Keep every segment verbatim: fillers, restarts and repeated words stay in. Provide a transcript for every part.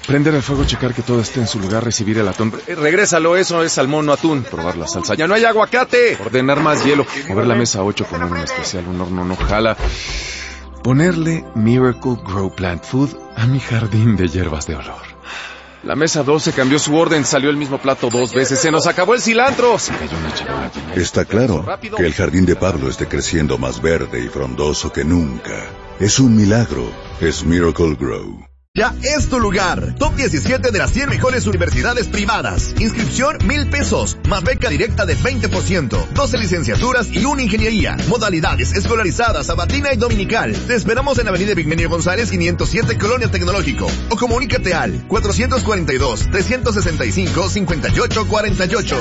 Prender el fuego, checar que todo esté en su lugar, recibir el atún. Eh, regrésalo, eso es salmón, no atún. Probar la salsa. ¡Ya no hay aguacate! Ordenar más hielo. Mover la mesa ocho, poner un especial, un horno no jala. Ponerle Miracle Grow Plant Food a mi jardín de hierbas de olor. La mesa doce cambió su orden, salió el mismo plato dos veces. ¡Se nos acabó el cilantro! Se cayó una charola. Está claro que el jardín de Pablo esté creciendo más verde y frondoso que nunca. Es un milagro. Es Miracle Grow. Ya es tu lugar. Top diecisiete de las cien mejores universidades privadas. Inscripción mil pesos. Más beca directa de veinte por ciento. doce licenciaturas y una ingeniería. Modalidades escolarizadas, sabatina y dominical. Te esperamos en Avenida Vigmenio González quinientos siete, Colonia Tecnológico. O comunícate al cuatrocientos cuarenta y dos, trescientos sesenta y cinco, cincuenta y ocho cuarenta y ocho.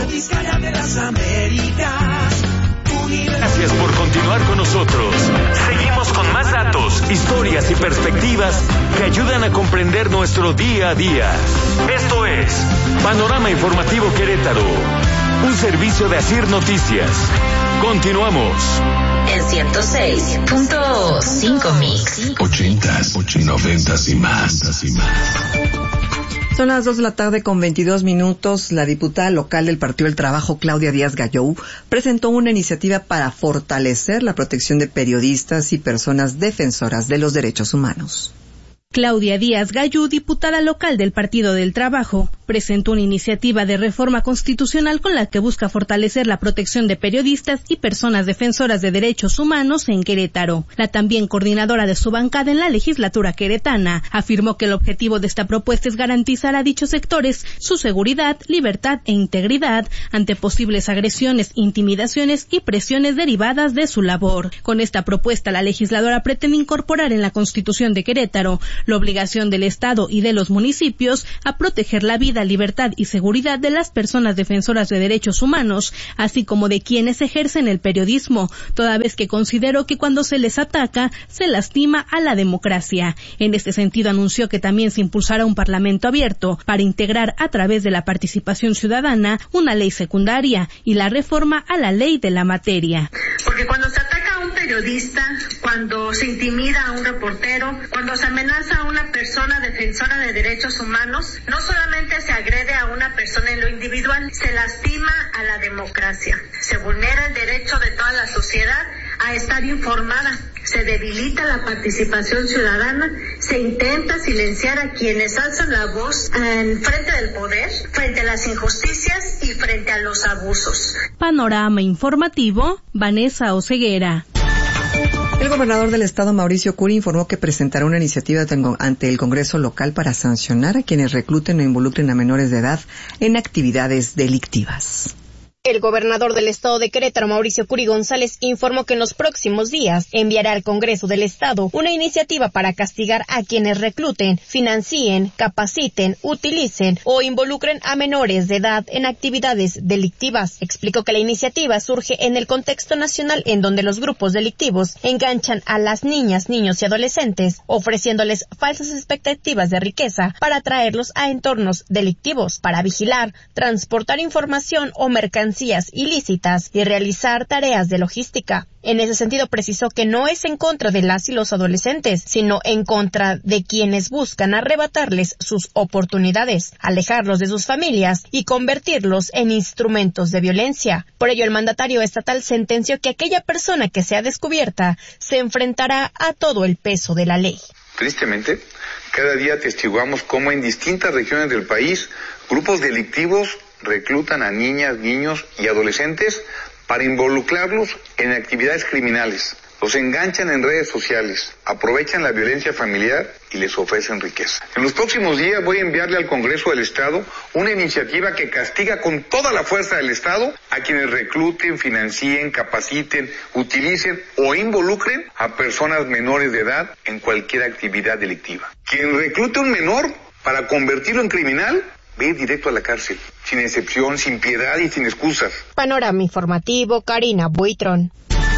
Gracias por continuar con nosotros. Seguimos con más datos, historias y perspectivas que ayudan a comprender nuestro día a día. Esto es Panorama Informativo Querétaro, un servicio de Asir Noticias. Continuamos. En ciento seis punto cinco Mix. Ochentas, noventas y más. Son las dos de la tarde con veintidós minutos. La diputada local del Partido del Trabajo, Claudia Díaz Gallou, presentó una iniciativa para fortalecer la protección de periodistas y personas defensoras de los derechos humanos. Claudia Díaz Gallou, diputada local del Partido del Trabajo, presentó una iniciativa de reforma constitucional con la que busca fortalecer la protección de periodistas y personas defensoras de derechos humanos en Querétaro. La también coordinadora de su bancada en la legislatura queretana afirmó que el objetivo de esta propuesta es garantizar a dichos sectores su seguridad, libertad e integridad ante posibles agresiones, intimidaciones y presiones derivadas de su labor. Con esta propuesta, la legisladora pretende incorporar en la Constitución de Querétaro la obligación del Estado y de los municipios a proteger la vida, libertad y seguridad de las personas defensoras de derechos humanos, así como de quienes ejercen el periodismo, toda vez que considero que cuando se les ataca, se lastima a la democracia. En este sentido, anunció que también se impulsará un parlamento abierto para integrar a través de la participación ciudadana una ley secundaria y la reforma a la ley de la materia. Porque cuando se ataca a un periodista, cuando se intimida a un reportero, cuando se amenaza a una persona defensora de derechos humanos, no solamente se agrede a una persona en lo individual, se lastima a la democracia, se vulnera el derecho de toda la sociedad a estar informada, se debilita la participación ciudadana, se intenta silenciar a quienes alzan la voz en frente del poder, frente a las injusticias y frente a los abusos. Panorama Informativo, Vanessa Oseguera. El gobernador del estado, Mauricio Curi, informó que presentará una iniciativa ante el Congreso local para sancionar a quienes recluten o involucren a menores de edad en actividades delictivas. El gobernador del estado de Querétaro, Mauricio Curi González, informó que en los próximos días enviará al Congreso del estado una iniciativa para castigar a quienes recluten, financien, capaciten, utilicen o involucren a menores de edad en actividades delictivas. Explicó que la iniciativa surge en el contexto nacional en donde los grupos delictivos enganchan a las niñas, niños y adolescentes, ofreciéndoles falsas expectativas de riqueza para atraerlos a entornos delictivos, para vigilar, transportar información o mercancías ilícitas y realizar tareas de logística. En ese sentido, precisó que no es en contra de las y los adolescentes, sino en contra de quienes buscan arrebatarles sus oportunidades, alejarlos de sus familias y convertirlos en instrumentos de violencia. Por ello, el mandatario estatal sentenció que aquella persona que sea descubierta se enfrentará a todo el peso de la ley. Tristemente, cada día atestiguamos cómo en distintas regiones del país grupos delictivos reclutan a niñas, niños y adolescentes para involucrarlos en actividades criminales. Los enganchan en redes sociales, aprovechan la violencia familiar y les ofrecen riqueza. En los próximos días voy a enviarle al Congreso del Estado una iniciativa que castiga con toda la fuerza del Estado a quienes recluten, financien, capaciten, utilicen o involucren a personas menores de edad en cualquier actividad delictiva. Quien reclute a un menor para convertirlo en criminal va a ir directo a la cárcel, sin excepción, sin piedad y sin excusas. Panorama Informativo, Karina Buitrón.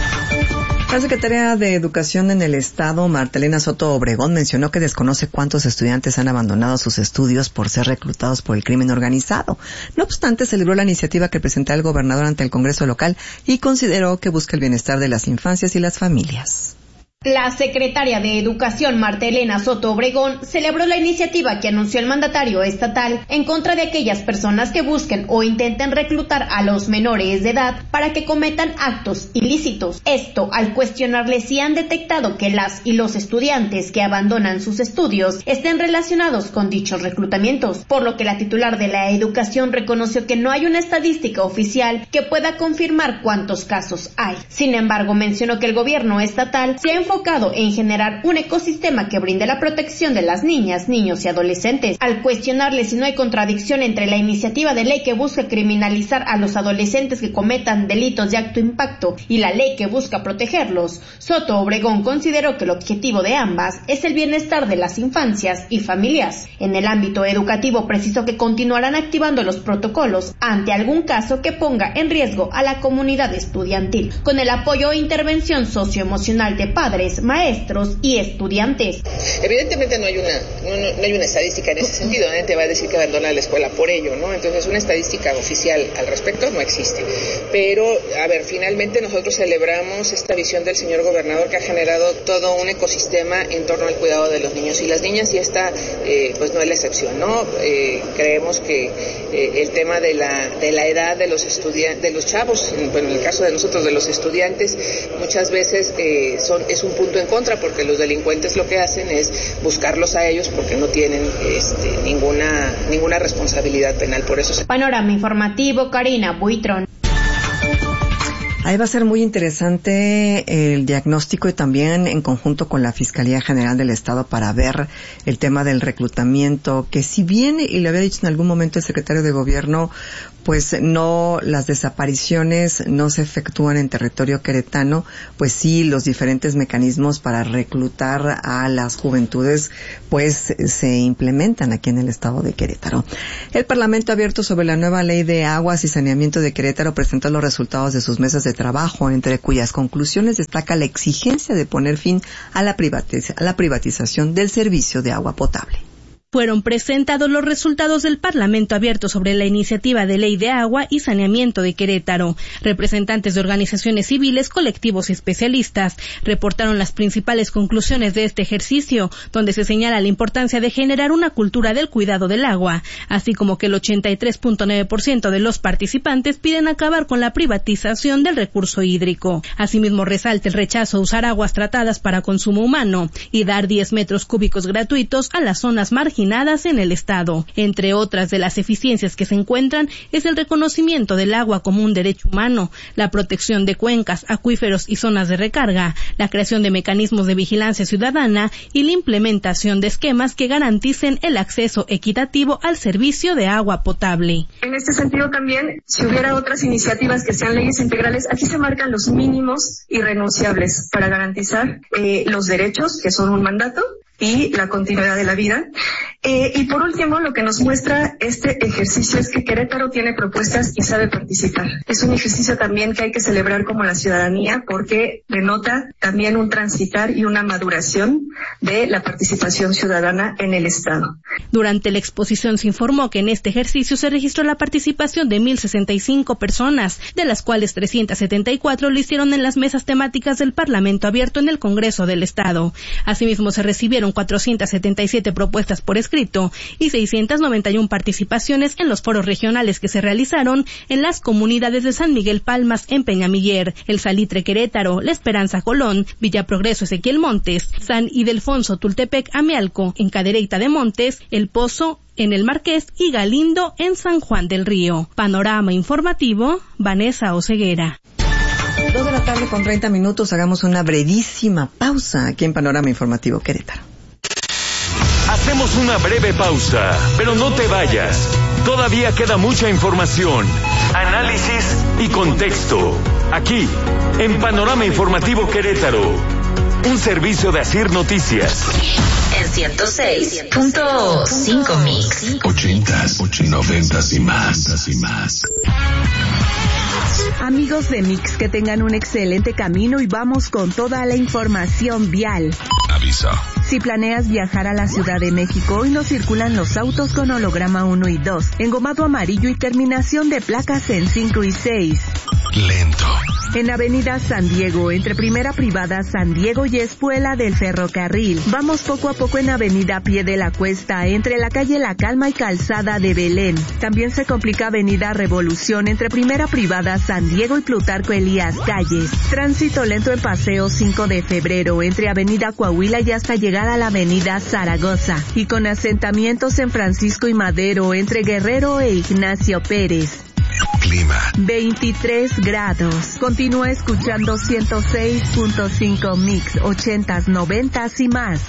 La secretaria de Educación en el Estado, Martelena Soto Obregón, mencionó que desconoce cuántos estudiantes han abandonado sus estudios por ser reclutados por el crimen organizado. No obstante, celebró la iniciativa que presentará el gobernador ante el Congreso local y consideró que busca el bienestar de las infancias y las familias. La secretaria de Educación, Marta Elena Soto Obregón, celebró la iniciativa que anunció el mandatario estatal en contra de aquellas personas que busquen o intenten reclutar a los menores de edad para que cometan actos ilícitos. Esto al cuestionarle si han detectado que las y los estudiantes que abandonan sus estudios estén relacionados con dichos reclutamientos, por lo que la titular de la Educación reconoció que no hay una estadística oficial que pueda confirmar cuántos casos hay. Sin embargo, mencionó que el gobierno estatal se ha enfocado en generar un ecosistema que brinde la protección de las niñas, niños y adolescentes. Al cuestionarle si no hay contradicción entre la iniciativa de ley que busca criminalizar a los adolescentes que cometan delitos de alto impacto y la ley que busca protegerlos, Soto Obregón consideró que el objetivo de ambas es el bienestar de las infancias y familias. En el ámbito educativo precisó que continuarán activando los protocolos ante algún caso que ponga en riesgo a la comunidad estudiantil, con el apoyo e intervención socioemocional de padres, maestros y estudiantes. Evidentemente no hay una no, no hay una estadística en ese sentido, nadie te va a decir que abandona la escuela por ello, ¿no? Entonces una estadística oficial al respecto no existe. Pero, a ver, finalmente nosotros celebramos esta visión del señor gobernador que ha generado todo un ecosistema en torno al cuidado de los niños y las niñas, y esta eh, pues no es la excepción, ¿no? Eh, creemos que eh, el tema de la de la edad de los estudiantes, de los chavos, bueno, en el caso de nosotros de los estudiantes, muchas veces eh, son es un punto en contra, porque los delincuentes lo que hacen es buscarlos a ellos porque no tienen este, ninguna ninguna responsabilidad penal. Por eso. Panorama informativo, Karina Buitrón. Ahí va a ser muy interesante el diagnóstico y también en conjunto con la Fiscalía General del Estado para ver el tema del reclutamiento, que si bien, y le había dicho en algún momento el secretario de Gobierno, pues no, las desapariciones no se efectúan en territorio queretano, pues sí, los diferentes mecanismos para reclutar a las juventudes, pues se implementan aquí en el estado de Querétaro. El Parlamento Abierto sobre la nueva Ley de Aguas y Saneamiento de Querétaro presentó los resultados de sus mesas de trabajo, entre cuyas conclusiones destaca la exigencia de poner fin a la, privatiz- a la privatización del servicio de agua potable. Fueron presentados los resultados del Parlamento Abierto sobre la iniciativa de Ley de Agua y Saneamiento de Querétaro. Representantes de organizaciones civiles, colectivos y especialistas reportaron las principales conclusiones de este ejercicio, donde se señala la importancia de generar una cultura del cuidado del agua, así como que el ochenta y tres punto nueve por ciento de los participantes piden acabar con la privatización del recurso hídrico. Asimismo, resalta el rechazo a usar aguas tratadas para consumo humano y dar diez metros cúbicos gratuitos a las zonas marginales en el estado. Entre otras de las eficiencias que se encuentran es el reconocimiento del agua como un derecho humano, la protección de cuencas, acuíferos y zonas de recarga, la creación de mecanismos de vigilancia ciudadana y la implementación de esquemas que garanticen el acceso equitativo al servicio de agua potable. En este sentido también, si hubiera otras iniciativas que sean leyes integrales, aquí se marcan los mínimos irrenunciables para garantizar eh, los derechos, que son un mandato, y la continuidad de la vida. Eh, y por último, lo que nos muestra este ejercicio es que Querétaro tiene propuestas y sabe participar. Es un ejercicio también que hay que celebrar como la ciudadanía, porque denota también un transitar y una maduración de la participación ciudadana en el Estado. Durante la exposición se informó que en este ejercicio se registró la participación de mil sesenta y cinco personas, de las cuales trescientas setenta y cuatro lo hicieron en las mesas temáticas del Parlamento Abierto en el Congreso del Estado. Asimismo, se recibieron cuatrocientas setenta y siete propuestas por escrito y seiscientas noventa y uno participaciones en los foros regionales que se realizaron en las comunidades de San Miguel Palmas en Peñamiller, El Salitre Querétaro, La Esperanza Colón, Villa Progreso Ezequiel Montes, San Ildefonso Tultepec Amialco, en Cadereyta de Montes, El Pozo en El Marqués y Galindo en San Juan del Río. Panorama informativo, Vanessa Oceguera. Dos de la tarde con treinta minutos, hagamos una brevísima pausa aquí en Panorama Informativo Querétaro. Hacemos una breve pausa, pero no te vayas. Todavía queda mucha información, análisis y contexto. Aquí, en Panorama Informativo Querétaro. Un servicio de Asir Noticias. En ciento seis punto cinco Mix. Ochentas, noventas y más. Y más. Amigos de Mix, que tengan un excelente camino y vamos con toda la información vial. Aviso. Si planeas viajar a la Ciudad de México, hoy no circulan los autos con holograma uno y dos, engomado amarillo y terminación de placas en cinco y seis. Lento. En Avenida San Diego, entre Primera Privada San Diego y Espuela del Ferrocarril. Vamos poco a poco en Avenida Pie de la Cuesta, entre la calle La Calma y Calzada de Belén. También se complica Avenida Revolución, entre Primera Privada San Diego y Plutarco Elías Calles. Tránsito lento en Paseo cinco de febrero, entre Avenida Coahuila y hasta llegar a la Avenida Zaragoza. Y con asentamientos en Francisco y Madero, entre Guerrero e Ignacio Pérez. Clima. veintitrés grados. Continúa escuchando ciento seis punto cinco Mix, ochentas, noventas y más.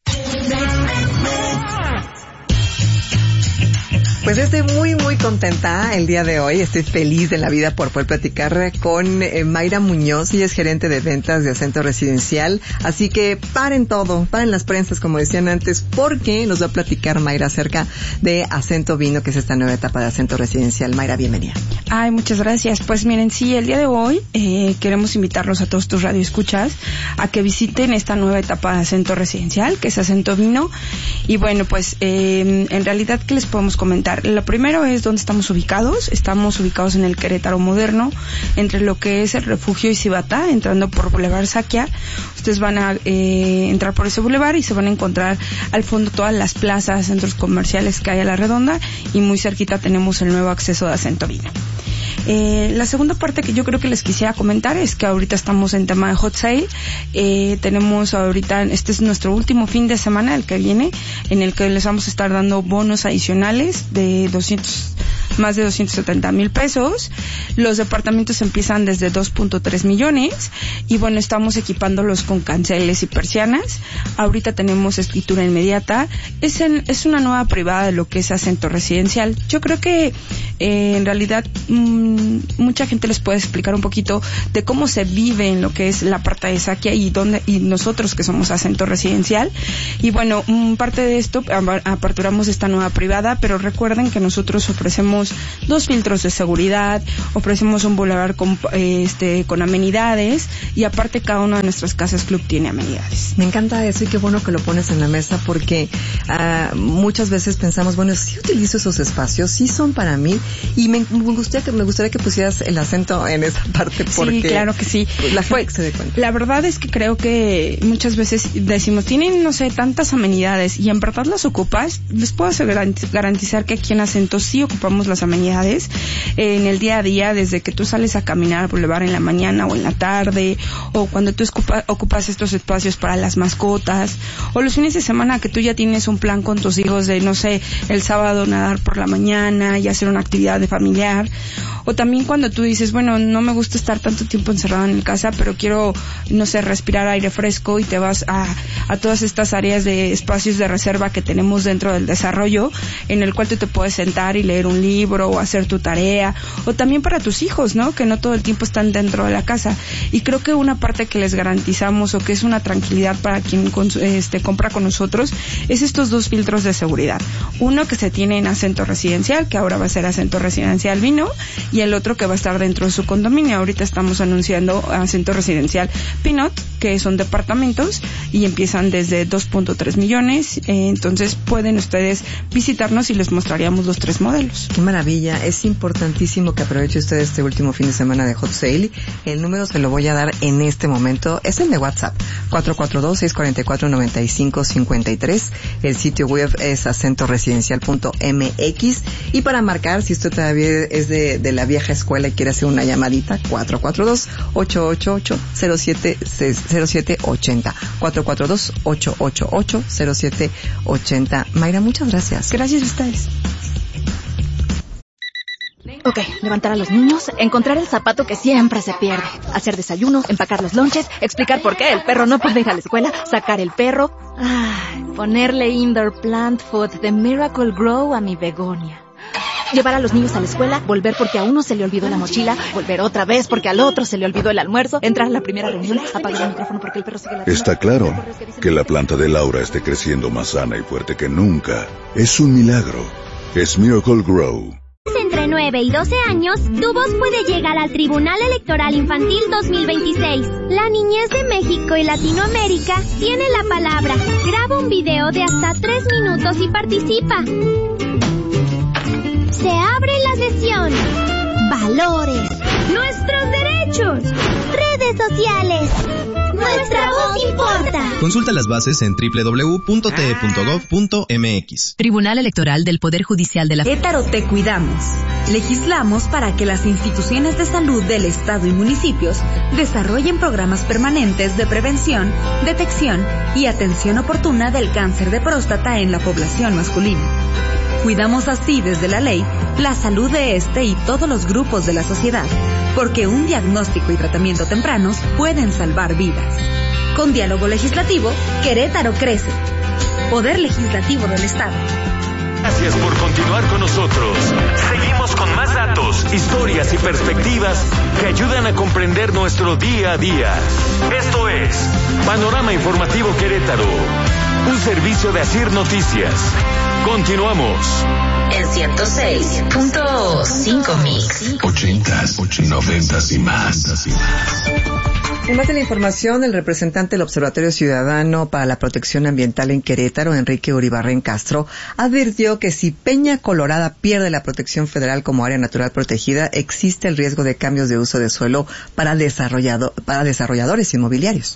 Pues estoy muy, muy contenta el día de hoy. Estoy feliz de la vida por poder platicar con eh, Mayra Muñoz. Ella es gerente de ventas de Acento Residencial. Así que paren todo, paren las prensas, como decían antes, porque nos va a platicar Mayra acerca de Acento Vino, que es esta nueva etapa de Acento Residencial. Mayra, bienvenida. Ay, muchas gracias. Pues miren, sí, el día de hoy eh, queremos invitarlos a todos tus radioescuchas a que visiten esta nueva etapa de Acento Residencial, que es Acento Vino. Y bueno, pues eh, en realidad, ¿qué les podemos comentar? Lo primero es dónde estamos ubicados. Estamos ubicados en el Querétaro moderno, entre lo que es el Refugio y Cibatá, entrando por Boulevard Saquia. Ustedes van a eh, entrar por ese boulevard y se van a encontrar al fondo todas las plazas, centros comerciales que hay a la redonda, y muy cerquita tenemos el nuevo acceso de Acento Vino. Eh, la segunda parte que yo creo que les quisiera comentar es que ahorita estamos en tema de hot sale. Eh, tenemos ahorita, este es nuestro último fin de semana, el que viene, en el que les vamos a estar dando bonos adicionales de doscientos, más de doscientos setenta mil pesos. Los departamentos empiezan desde dos punto tres millones y bueno, estamos equipándolos con canceles y persianas. Ahorita tenemos escritura inmediata. Es, en, es una nueva privada de lo que es Acento Residencial. Yo creo que eh, en realidad mmm, mucha gente les puede explicar un poquito de cómo se vive en lo que es la parte de Saquia y dónde, y nosotros que somos Acento Residencial. Y bueno, mmm, parte de esto, aperturamos esta nueva privada, pero recuerden que nosotros ofrecemos dos filtros de seguridad, ofrecemos un boulevard con, eh, este, con amenidades, y aparte cada una de nuestras casas club tiene amenidades. Me encanta eso y qué bueno que lo pones en la mesa, porque uh, muchas veces pensamos, bueno, sí utilizo esos espacios, sí son para mí, y me, me gustaría que me gustaría que pusieras el acento en esa parte, porque sí, claro que sí. La gente pues, se dé cuenta. La verdad es que creo que muchas veces decimos, tienen, no sé, tantas amenidades, y en verdad las ocupas. Les puedo garantizar que aquí en Acento sí ocupamos las amenidades eh, en el día a día, desde que tú sales a caminar por el bar en la mañana o en la tarde, o cuando tú ocupa, ocupas estos espacios para las mascotas, o los fines de semana que tú ya tienes un plan con tus hijos de, no sé, el sábado nadar por la mañana y hacer una actividad de familiar, o también cuando tú dices, bueno, no me gusta estar tanto tiempo encerrado en casa, pero quiero, no sé, respirar aire fresco, y te vas a, a todas estas áreas de espacios de reserva que tenemos dentro del desarrollo, en el cual tú te puedes sentar y leer un libro o hacer tu tarea, o también para tus hijos, ¿no? Que no todo el tiempo están dentro de la casa. Y creo que una parte que les garantizamos, o que es una tranquilidad para quien este, compra con nosotros, es estos dos filtros de seguridad. Uno que se tiene en Acento Residencial, que ahora va a ser Acento Residencial Vino, y el otro que va a estar dentro de su condominio. Ahorita estamos anunciando Acento Residencial Pinot, que son departamentos y empiezan desde dos punto tres millones. Eh, entonces pueden ustedes visitarnos y les mostraríamos los tres modelos. Qué maravilla. Es importantísimo que aproveche usted este último fin de semana de hot sale. El número se lo voy a dar en este momento. Es el de WhatsApp, cuatro cuatro dos, seis cuatro cuatro, nueve cinco cinco tres. El sitio web es acento residencial punto m x. Y para marcar, si usted todavía es de, de la vieja escuela y quiere hacer una llamadita, cuatro cuatro dos, ocho ocho ocho, cero siete ocho cero. cuatro cuatro dos, ocho ocho ocho, cero siete ocho cero. Mayra, muchas gracias. Gracias a ustedes. Ok, levantar a los niños, encontrar el zapato que siempre se pierde, hacer desayuno, empacar los lonches, explicar por qué el perro no puede ir a la escuela, sacar el perro, ay, ponerle indoor plant food de Miracle Grow a mi begonia. Llevar a los niños a la escuela, volver porque a uno se le olvidó la mochila, volver otra vez porque al otro se le olvidó el almuerzo, entrar a la primera reunión, apagar el micrófono porque el perro sigue la... Está claro que la planta de Laura esté creciendo más sana y fuerte que nunca. Es un milagro. Es Miracle Grow. Entre nueve y doce años, tu voz puede llegar al Tribunal Electoral Infantil dos mil veintiséis. La niñez de México y Latinoamérica tiene la palabra. Graba un video de hasta tres minutos y participa. Se abre la sesión. Valores. Nuestros derechos. derechos. Redes sociales. Nuestra voz importa. Consulta las bases en doble u doble u doble u punto t e punto gov punto m x. Tribunal Electoral del Poder Judicial de la Querétaro te cuidamos. Legislamos para que las instituciones de salud del Estado y municipios desarrollen programas permanentes de prevención, detección y atención oportuna del cáncer de próstata en la población masculina. Cuidamos así desde la ley la salud de este y todos los grupos de la sociedad, porque un diagnóstico y tratamiento tempranos pueden salvar vidas. Con diálogo legislativo, Querétaro crece. Poder Legislativo del Estado. Gracias por continuar con nosotros. Seguimos con más datos, historias y perspectivas que ayudan a comprender nuestro día a día. Esto es Panorama Informativo Querétaro, un servicio de Asir Noticias. Continuamos. En ciento seis punto cinco Mix. Ochentas, noventas y más. En más de la información, el representante del Observatorio Ciudadano para la Protección Ambiental en Querétaro, Enrique Uribarren Castro, advirtió que si Peña Colorada pierde la protección federal como área natural protegida, existe el riesgo de cambios de uso de suelo para, desarrollado, para desarrolladores inmobiliarios.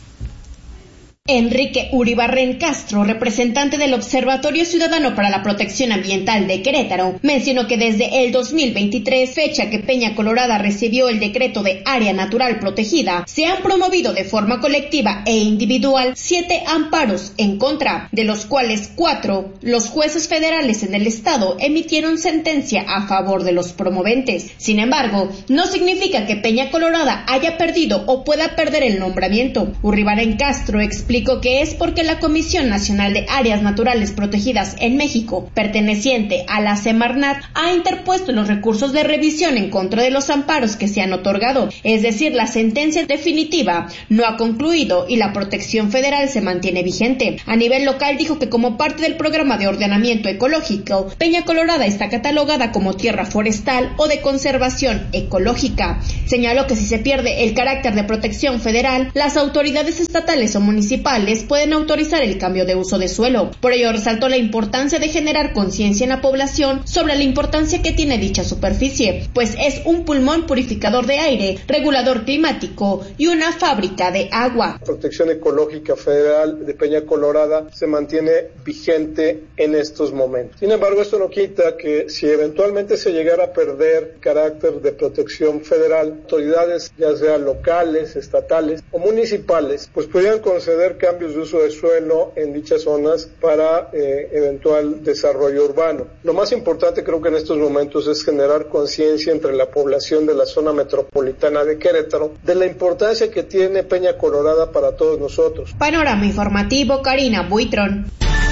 Enrique Uribarren Castro, representante del Observatorio Ciudadano para la Protección Ambiental de Querétaro, mencionó que desde el dos mil veintitrés, fecha que Peña Colorada recibió el decreto de área natural protegida, se han promovido de forma colectiva e individual siete amparos en contra, de los cuales cuatro, los jueces federales en el estado emitieron sentencia a favor de los promoventes. Sin embargo, no significa que Peña Colorada haya perdido o pueda perder el nombramiento. Uribarren Castro explicó que es porque la Comisión Nacional de Áreas Naturales Protegidas en México, perteneciente a la Semarnat, ha interpuesto los recursos de revisión en contra de los amparos que se han otorgado, es decir, la sentencia definitiva no ha concluido y la protección federal se mantiene vigente. A nivel local dijo que como parte del programa de ordenamiento ecológico, Peña Colorada está catalogada como tierra forestal o de conservación ecológica. Señaló que si se pierde el carácter de protección federal, las autoridades estatales o municipales pueden autorizar el cambio de uso de suelo. Por ello resaltó la importancia de generar conciencia en la población sobre la importancia que tiene dicha superficie, pues es un pulmón purificador de aire, regulador climático y una fábrica de agua. Protección ecológica federal de Peña Colorada se mantiene vigente en estos momentos. Sin embargo, esto no quita que si eventualmente se llegara a perder carácter de protección federal, autoridades ya sea locales, estatales o municipales, pues pudieran conceder cambios de uso de suelo en dichas zonas para eh, eventual desarrollo urbano. Lo más importante creo que en estos momentos es generar conciencia entre la población de la zona metropolitana de Querétaro de la importancia que tiene Peña Colorada para todos nosotros. Panorama Informativo, Karina Buitrón.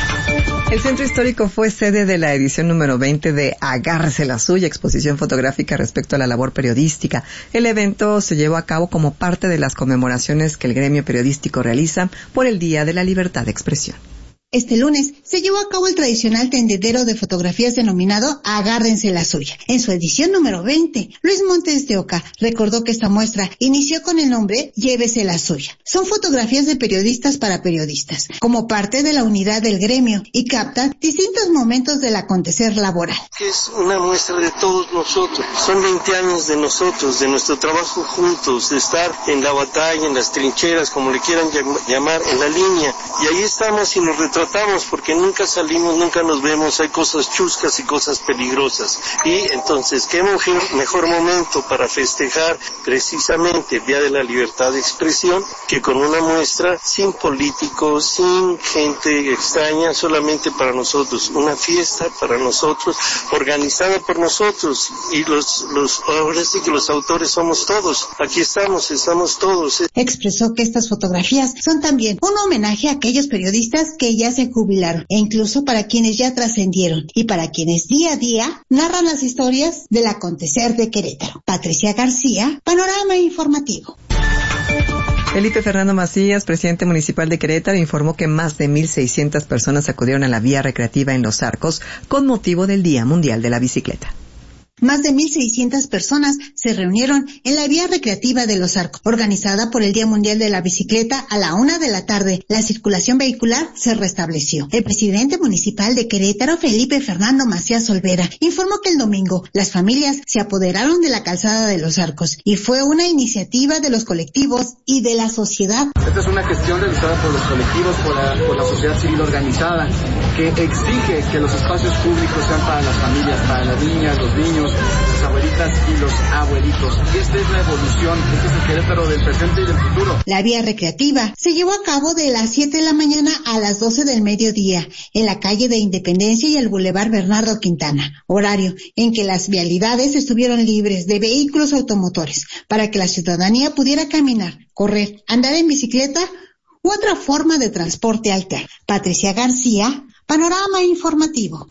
El Centro Histórico fue sede de la edición número veinte de Agárrese la Suya, exposición fotográfica respecto a la labor periodística. El evento se llevó a cabo como parte de las conmemoraciones que el gremio periodístico realiza por el Día de la Libertad de Expresión. Este lunes se llevó a cabo el tradicional tendedero de fotografías denominado Agárrense la Suya. En su edición número veinte, Luis Montes de Oca recordó que esta muestra inició con el nombre Llévese la Suya. Son fotografías de periodistas para periodistas, como parte de la unidad del gremio, y captan distintos momentos del acontecer laboral. Es una muestra de todos nosotros. Son veinte años de nosotros, de nuestro trabajo juntos, de estar en la batalla, en las trincheras, como le quieran llamar, en la línea. Y ahí estamos y nos retratamos porque nunca salimos, nunca nos vemos, hay cosas chuscas y cosas peligrosas. Y entonces, ¿qué mujer, mejor momento para festejar precisamente el Día de la Libertad de Expresión que con una muestra sin políticos, sin gente extraña, solamente para nosotros, una fiesta para nosotros, organizada por nosotros, y los, los ahora sí que los autores somos todos, aquí estamos, estamos todos. Expresó que estas fotografías son también un homenaje a aquellos periodistas que ya se jubilaron, e incluso para quienes ya trascendieron y para quienes día a día narran las historias del acontecer de Querétaro. Patricia García, Panorama Informativo. Felipe Fernando Macías, presidente municipal de Querétaro, informó que más de mil seiscientas personas acudieron a la vía recreativa en Los Arcos con motivo del Día Mundial de la Bicicleta. Más de mil seiscientas personas se reunieron en la vía recreativa de Los Arcos, organizada por el Día Mundial de la Bicicleta a la una de la tarde. La circulación vehicular se restableció. El presidente municipal de Querétaro, Felipe Fernando Macías Olvera, informó que el domingo las familias se apoderaron de la calzada de Los Arcos y fue una iniciativa de los colectivos y de la sociedad. Esta es una cuestión realizada por los colectivos, por la, por la sociedad civil organizada, que exige que los espacios públicos sean para las familias, para las niñas, los niños, las abuelitas y los abuelitos. Esta es la evolución, este es el Querétaro del presente y del futuro. La vía recreativa se llevó a cabo de las siete de la mañana a las doce del mediodía en la calle de Independencia y el Boulevard Bernardo Quintana, horario en que las vialidades estuvieron libres de vehículos automotores para que la ciudadanía pudiera caminar, correr, andar en bicicleta u otra forma de transporte alterna. Patricia García, Panorama Informativo.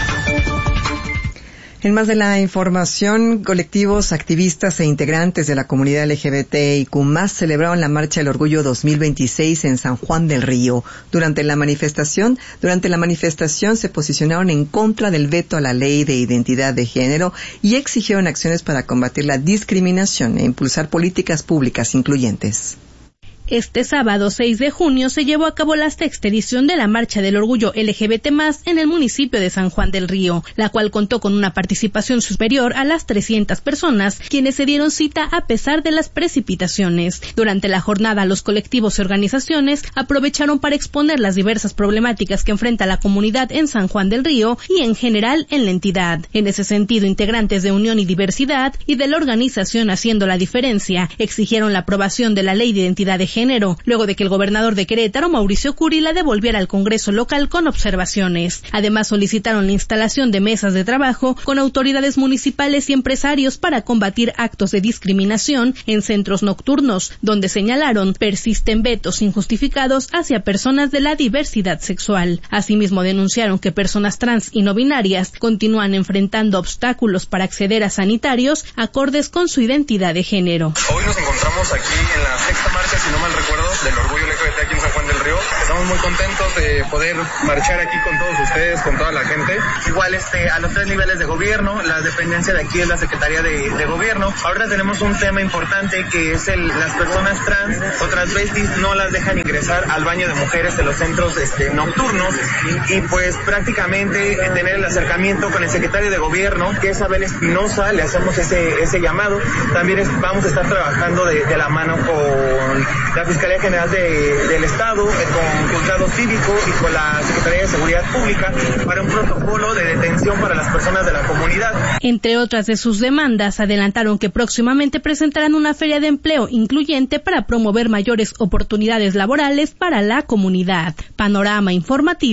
En más de la información, colectivos, activistas e integrantes de la comunidad L G B T I Q más, celebraron la Marcha del Orgullo dos mil veintiséis en San Juan del Río. Durante la manifestación, durante la manifestación se posicionaron en contra del veto a la Ley de Identidad de Género y exigieron acciones para combatir la discriminación e impulsar políticas públicas incluyentes. Este sábado seis de junio se llevó a cabo la sexta edición de la Marcha del Orgullo L G B T más, en el municipio de San Juan del Río, la cual contó con una participación superior a las trescientas personas, quienes se dieron cita a pesar de las precipitaciones. Durante la jornada, los colectivos y organizaciones aprovecharon para exponer las diversas problemáticas que enfrenta la comunidad en San Juan del Río y en general en la entidad. En ese sentido, integrantes de Unión y Diversidad y de la organización Haciendo la Diferencia exigieron la aprobación de la Ley de Identidad de Género, luego de que el gobernador de Querétaro, Mauricio Curi, la devolviera al Congreso local con observaciones. Además, solicitaron la instalación de mesas de trabajo con autoridades municipales y empresarios para combatir actos de discriminación en centros nocturnos, donde señalaron persisten vetos injustificados hacia personas de la diversidad sexual. Asimismo, denunciaron que personas trans y no binarias continúan enfrentando obstáculos para acceder a sanitarios acordes con su identidad de género. Hoy nos encontramos aquí en la sexta marcha, si no mal recuerdo, del Orgullo L G B T aquí en San Juan del Río. Estamos muy contentos de poder marchar aquí con todos ustedes, con toda la gente. Igual este a los tres niveles de gobierno, la dependencia de aquí es la Secretaría de, de Gobierno. Ahora tenemos un tema importante que es el, las personas trans o transvestis no las dejan ingresar al baño de mujeres de los centros este, nocturnos y, y pues prácticamente eh, tener el acercamiento con el secretario de Gobierno, que es Abel Espinosa, le hacemos ese, ese llamado. También es, vamos a estar trabajando de, de la mano con la Fiscalía General de, del Estado, eh, con Juzgado Cívico y con la Secretaría de Seguridad Pública para un protocolo de detención para las personas de la comunidad. Entre otras de sus demandas, adelantaron que próximamente presentarán una feria de empleo incluyente para promover mayores oportunidades laborales para la comunidad. Panorama Informativo.